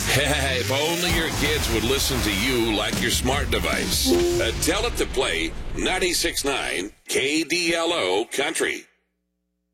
If only your kids would listen to you like your smart device. Tell it to play 96.9 KDLO Country.